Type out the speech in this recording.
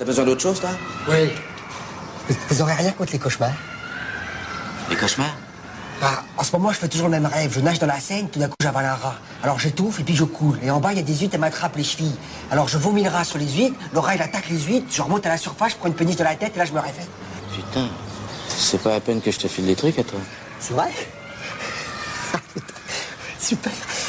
T'as besoin d'autre chose, toi? Oui. Vous aurez rien contre les cauchemars? Les cauchemars? Bah, en ce moment, je fais toujours le même rêve. Je nage dans la Seine, tout d'un coup, j'avale un rat. Alors j'étouffe et puis je coule. Et en bas, il y a des huîtres, elles m'attrapent les chevilles. Alors je vomis le rat sur les huîtres, le rat, il attaque les huîtres, je remonte à la surface, je prends une péniche de la tête et là, je me réveille. Putain, c'est pas la peine que je te file des trucs à toi. C'est vrai? Super.